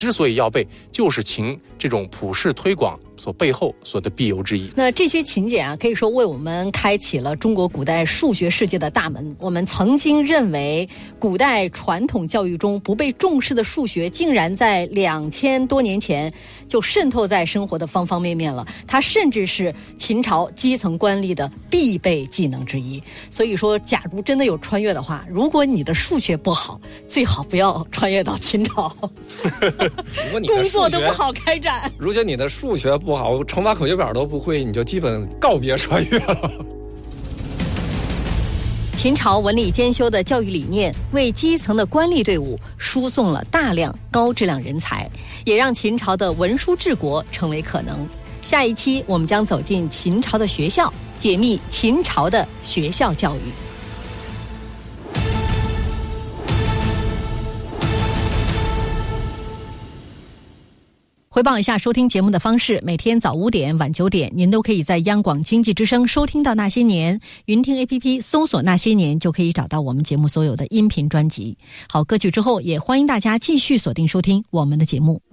之所以要背，就是秦这种普世推广所背后所的必由之一。 那这些勤俭啊，可以说为我们开启了中国古代数学世界的大门。我们曾经认为古代传统教育中不被重视的数学，竟然在2000多年前就渗透在生活的方方面面了。它甚至是秦朝基层官吏的必备技能之一。所以说，假如真的有穿越的话，如果你的数学不好，最好不要穿越到秦朝。 如果你工作都不好开展， 如果你的数学不好，乘法口诀表都不会，你就基本告别穿越了。 秦朝文理兼修的教育理念，为基层的官吏队伍输送了大量高质量人才，也让秦朝的文书治国成为可能。下一期我们将走进秦朝的学校，解密秦朝的学校教育。回报一下收听节目的方式，每天早5点晚9点您都可以在央广经济之声收听到那些年，云听 APP 搜索那些年就可以找到我们节目所有的音频专辑。好，歌曲之后也欢迎大家继续锁定收听我们的节目。